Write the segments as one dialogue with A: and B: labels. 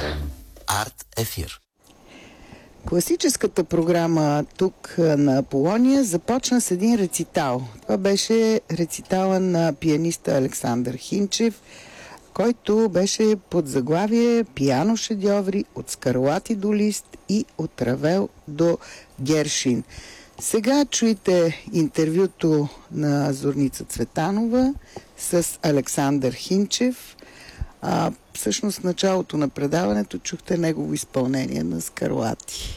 A: Арт ефир.
B: Класическата програма тук на Аполония започна с един рецитал. Това беше рецитала на пианиста Александър Хинчев, който беше под заглавие "Пиано шедьоври от Скарлати до Лист и от Равел до Гершин". Сега чуйте интервюто на Зорница Цветанова с Александър Хинчев. Всъщност в началото на предаването чухте негово изпълнение на Скарлати.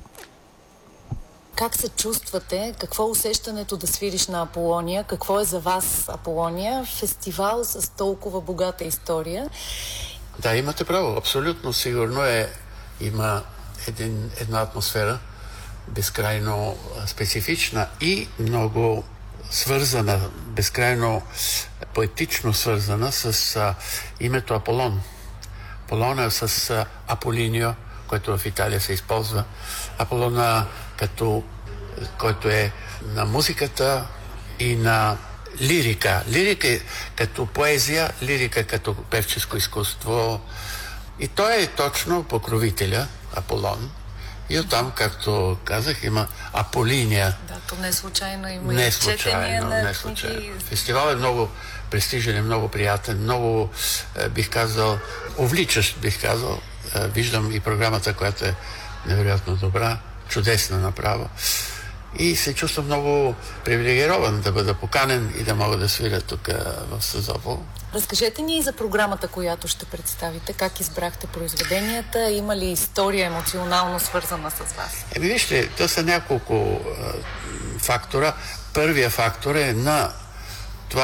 C: Как се чувствате? Какво е усещането да свириш на Аполония? Какво е за вас Аполония? Фестивал с толкова богата история.
D: Да, имате право. Абсолютно сигурно има една атмосфера, безкрайно специфична и много свързана, безкрайно поетично свързана с името Аполон. Аполон е с Аполинио, който в Италия се използва. Аполона който е на музиката и на лирика. Лирика като поезия, лирика като певческо изкуство. И той е точно покровителя, Аполон. И оттам, както казах, има Аполиния.
C: Да, то не случайно има и четения на книги.
D: Фестивал е много престижен, е много приятен, много, бих казал, увличащ, бих казал. Виждам и програмата, която е невероятно добра, чудесна направо. И се чувствам много привилегирован да бъда поканен и да мога да свиря тук в Созопол.
C: Разкажете ни и за програмата, която ще представите. Как избрахте произведенията? Има ли история емоционално свързана с вас?
D: Вижте, то са няколко фактора. Първия фактор е на